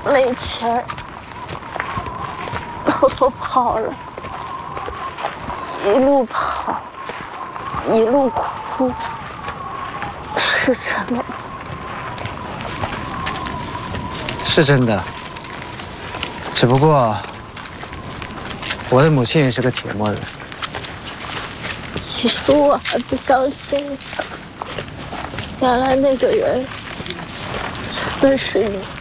没钱，偷偷跑了，一路跑，一路哭，是真的吗？ 是真的，只不过我的母亲也是个铁木人。 其实我还不相信，原来那个人真的是你。